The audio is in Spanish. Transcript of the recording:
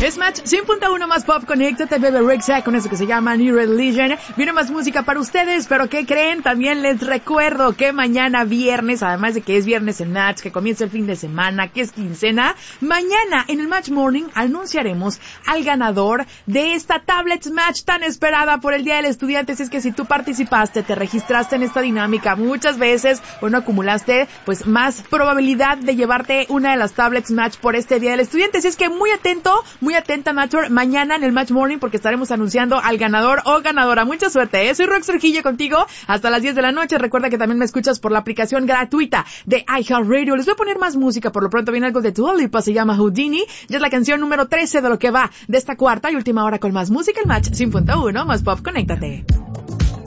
Es Match 100.1 más pop, conéctate, Bebe Rexha, con eso que se llama New Religion. Viene más música para ustedes, pero ¿qué creen? También les recuerdo que mañana viernes, además de que es viernes en Match, que comienza el fin de semana, que es quincena, mañana en el Match Morning anunciaremos al ganador de esta Tablets Match tan esperada por el Día del Estudiante. Así es que si tú participaste, te registraste en esta dinámica muchas veces, bueno, acumulaste pues más probabilidad de llevarte una de las Tablets Match por este Día del Estudiante. Así es que muy atento, muy atenta, Matcher, mañana en el Match Morning, porque estaremos anunciando al ganador o ganadora. Mucha suerte, ¿eh? Soy Rox Trujillo contigo hasta las 10 de la noche. Recuerda que también me escuchas por la aplicación gratuita de iHeartRadio. Les voy a poner más música, por lo pronto viene algo de Dua Lipa, se llama Houdini. Ya es la canción número 13 de lo que va de esta cuarta y última hora con más música. El Match 100.1 más pop, conéctate.